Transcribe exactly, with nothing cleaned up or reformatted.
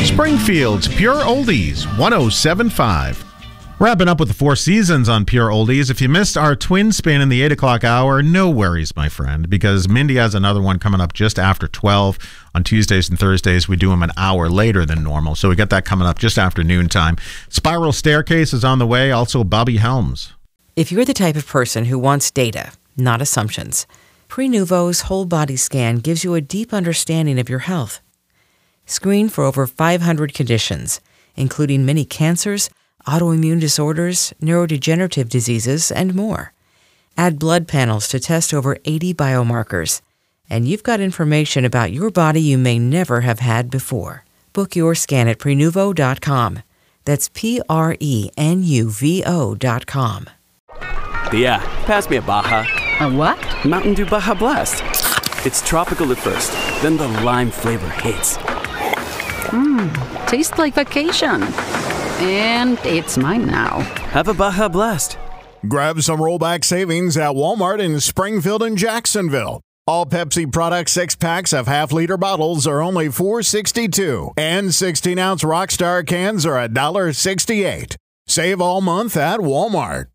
Springfield's Pure Oldies, one oh seven point five. Wrapping up with the Four Seasons on Pure Oldies. If you missed our twin spin in the eight o'clock hour, no worries, my friend, because Mindy has another one coming up just after twelve. On Tuesdays and Thursdays, we do them an hour later than normal, so we got that coming up just after noontime. Spiral Staircase is on the way, also Bobby Helms. If you're the type of person who wants data, not assumptions, Prenuvo's whole body scan gives you a deep understanding of your health. Screen for over five hundred conditions, including many cancers, autoimmune disorders, neurodegenerative diseases, and more. Add blood panels to test over eighty biomarkers, and you've got information about your body you may never have had before. Book your scan at Prenuvo dot com. That's P R E N U V O dot com. Yeah, pass me a Baja. A what? Mountain Dew Baja Blast. It's tropical at first, then the lime flavor hits. Mmm, tastes like vacation. And it's mine now. Have a Baja Blast. Grab some rollback savings at Walmart in Springfield and Jacksonville. All Pepsi product six-packs of half-liter bottles are only four dollars and sixty-two cents, and sixteen ounce Rockstar cans are one dollar and sixty-eight cents. Save all month at Walmart.